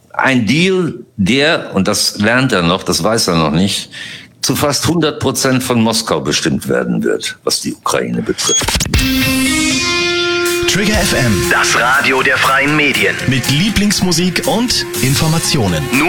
ein Deal, der, und das lernt er noch, das weiß er noch nicht, zu fast 100% von Moskau bestimmt werden wird, was die Ukraine betrifft. Trigger FM, das Radio der freien Medien. mit Lieblingsmusik und Informationen.